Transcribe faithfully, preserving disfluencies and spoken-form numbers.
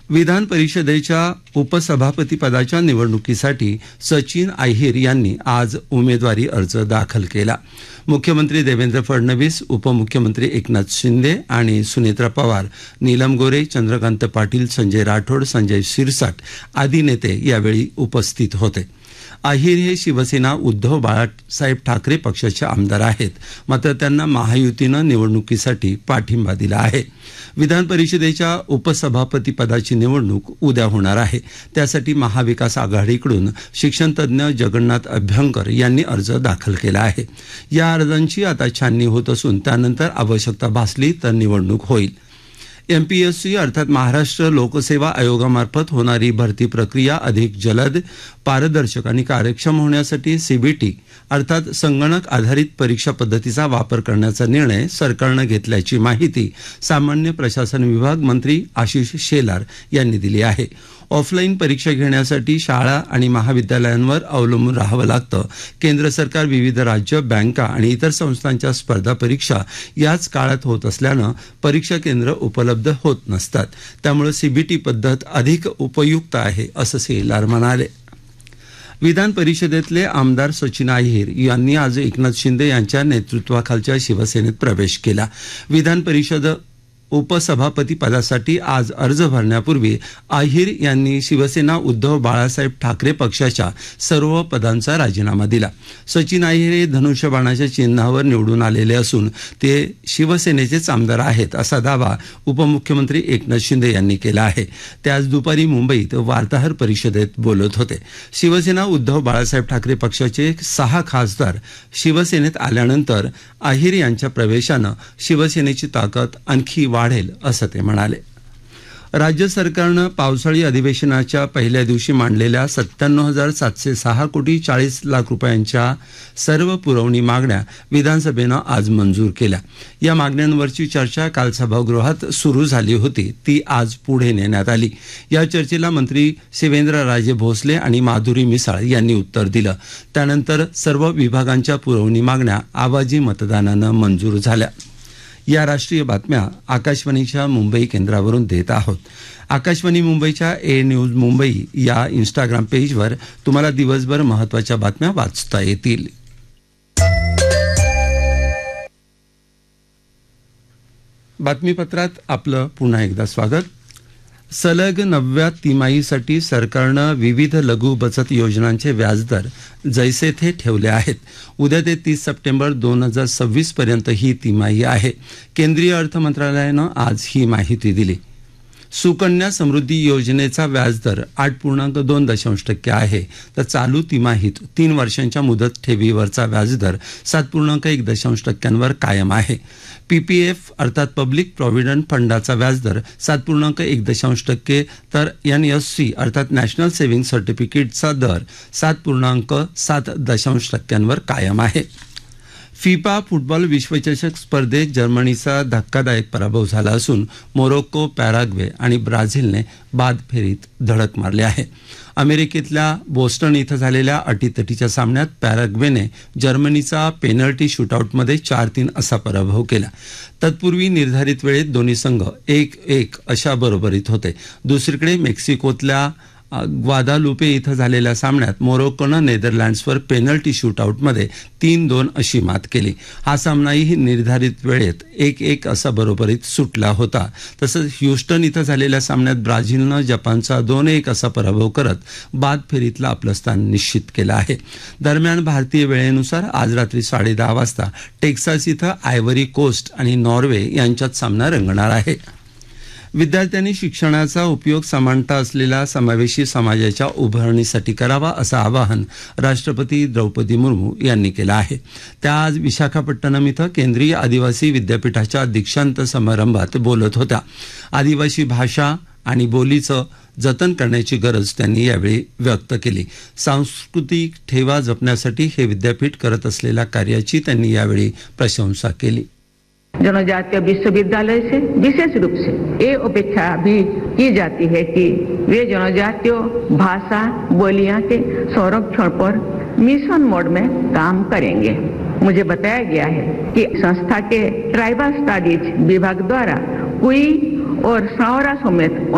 विधान परिषदेच्या उपसभापती पदाच्या निवडणुकीसाठी सचिन अहिर यांनी आज उमेदवारी अर्ज दाखल केला. मुख्यमंत्री देवेंद्र फडणवीस, उपमुख्यमंत्री एकनाथ शिंदे आणि सुनेत्रा पवार, नीलम गोरे, चंद्रकांत पाटील, संजय राठोड, संजय शिरसाट आदी नेते यावेळी उपस्थित होते. अहिर हे शिवसेना उद्धव बाळासाहेब ठाकरे पक्षाचे आमदार आहेत, मात्र त्यांना महायुतीनं निवडणुकीसाठी पाठिंबा दिला आहे. विधान परिषदेच्या उपसभापती पदाची निवडणूक उद्या होणार आहे. त्यासाठी महाविकास आघाडीकडून शिक्षणतज्ज्ञ जगन्नाथ अभ्यंकर यांनी अर्ज दाखल केला आहे. या अर्जांची आता छाननी होत असून त्यानंतर आवश्यकता भासली तर निवडणूक होईल. एमपीएससी अर्थात महाराष्ट्र लोकसेवा आयोगामार्फत होणारी भरती प्रक्रिया अधिक जलद, पारदर्शक आणि कार्यक्षम होण्यासाठी सीबीटी अर्थात संगणक आधारित परीक्षा पद्धतीचा वापर करण्याचा निर्णय सरकारनं घेतल्याची माहिती सामान्य प्रशासन विभाग मंत्री आशिष शेलार यांनी दिली आहे. ऑफलाईन परीक्षा घेण्यासाठी शाळा आणि महाविद्यालयांवर अवलंबून राहावं लागतं. केंद्र सरकार, विविध राज्य, बँका आणि इतर संस्थांच्या स्पर्धा परीक्षा याच काळात होत असल्यानं परीक्षा केंद्र उपलब्ध होत नसतात. त्यामुळे सीबीटी पद्धत अधिक उपयुक्त आहे असं शेलार म्हणाले. विधान परिषदेतले आमदार सचिन अहिर यांनी आज एकनाथ शिंदे यांच्या नेतृत्वाखालच्या शिवसेनेत प्रवेश केला. विधान परिषद उपसभापती पदासाठी आज अर्ज भरण्यापूर्वी अहिर यांनी शिवसेना उद्धव बाळासाहेब ठाकरे पक्षाच्या सर्व पदांचा राजीनामा दिला. सचिन अहिर हे धनुष्यबाणाच्या चिन्हावर निवडून आलेले असून ते शिवसेनेचेच आमदार आहेत असा दावा उपमुख्यमंत्री एकनाथ शिंदे यांनी केला आहे. ते आज दुपारी मुंबईत वार्ताहर परिषदेत बोलत होते. शिवसेना उद्धव बाळासाहेब ठाकरे पक्षाचे सहा खासदार शिवसेनेत आल्यानंतर अहिर यांच्या प्रवेशानं शिवसेनेची ताकद आणखी वाढेल असं ते म्हणाले. राज्य सरकारनं पावसाळी अधिवेशनाच्या पहिल्या दिवशी मांडलेल्या सत्त्याण्णव हजार सातशे सहा कोटी चाळीस लाख रुपयांच्या सर्व पुरवणी मागण्या विधानसभेनं आज मंजूर केल्या. या मागण्यांवरची चर्चा काल सभागृहात सुरू झाली होती, ती आज पुढे नेण्यात आली. या चर्चेला मंत्री शिवेंद्रराजे भोसले आणि माधुरी मिसाळ यांनी उत्तर दिलं. त्यानंतर सर्व विभागांच्या पुरवणी मागण्या आवाजी मतदानानं मंजूर झाल्या. या राष्ट्रीय बातम्या आकाशवाणीच्या मुंबई केंद्रावरून देत आहोत. आकाशवाणी मुंबईच्या ए न्यूज मुंबई या इंस्टाग्राम पेजवर तुम्हाला दिवसभर महत्त्वाच्या बातम्या वाचता येतील. बातमीपत्रात आपलं पुन्हा एकदा स्वागत. सलग नवव्या तिमाहीसाठी सरकारनं विविध लघु बचत योजनांचे व्याजदर जैसे थे ठेवले आहेत. उद्या ते तीस सप्टेंबर दोन हजार सव्वीस पर्यंत ही तिमाही आहे. केंद्रीय अर्थ मंत्रालयानं आज ही माहिती दिली. सुकन्या समृद्धी योजनेचा व्याजदर आठ पूर्णांक दोन दशांश टक्के आहे, तर चालू तिमाहीत तीन वर्षांच्या मुदत ठेवीवरचा व्याजदर सात पूर्णांक एक दशांश टक्क्यांवर कायम आहे. पीपीएफ अर्थात पब्लिक प्रॉव्हिडंट फंडाचा व्याजदर सात पूर्णांक एक दशांश टक्के, तर एन एस सी अर्थात नॅशनल सेव्हिंग सर्टिफिकेटचा दर सात पूर्णांक सात दशांश टक्क्यांवर कायम आहे. फिफा फुटबॉल विश्वचषक स्पर्धेत जर्मनीचा धक्कादायक पराभव झाला असून मोरोक्को, पॅराग्वे आणि ब्राझीलने बाद फेरीत धडक मारली आहे. अमेरिकेतल्या बोस्टन इथं झालेल्या अटीतटीच्या सामन्यात पॅराग्वेने जर्मनीचा पेनल्टी शूटआउटमध्ये चार तीन असा पराभव केला. तत्पूर्वी निर्धारित वेळेत दोन्ही संघ एक एक अशा बरोबरीत होते. दुसरीकडे मेक्सिकोतल्या ग्वादालुपे इथं झालेल्या सामन्यात मोरोक्कोनं नेदरलँड्सवर पेनल्टी शूटआउटमध्ये तीन दोन अशी मात केली. हा सामनाही निर्धारित वेळेत एक एक असा बरोबरीत सुटला होता. तसंच ह्युस्टन इथं झालेल्या सामन्यात ब्राझीलनं जपानचा दोन एक असा पराभव करत बाद फेरीतलं आपलं स्थान निश्चित केलं आहे. दरम्यान भारतीय वेळेनुसार आज रात्री साडे दहा वाजता टेक्सास इथं आयव्हरी कोस्ट आणि नॉर्वे यांच्यात सामना रंगणार आहे. विद्यार्थ्यांनी शिक्षणाचा उपयोग समानता असलेल्या समावेशी समाजाच्या उभारणीसाठी करावा असं आवाहन राष्ट्रपती द्रौपदी मुर्मू यांनी केलं आहे. त्या आज विशाखापट्टणम इथं केंद्रीय आदिवासी विद्यापीठाच्या दीक्षांत समारंभात बोलत होत्या. आदिवासी भाषा आणि बोलीचं जतन करण्याची गरज त्यांनी यावेळी व्यक्त केली. सांस्कृतिक ठेवा जपण्यासाठी हे विद्यापीठ करत असलेल्या कार्याची त्यांनी यावेळी प्रशंसा केली. जनजातीय विश्वविद्यालय से विशेष रूप से ये अपेक्षा भी की जाती है कि वे जनजातियों भाषा बोलियां के संरक्षण पर मिशन मोड में काम करेंगे. मुझे बताया गया है कि संस्था के ट्राइबल स्टडीज विभाग द्वारा कुई और सौरा समेत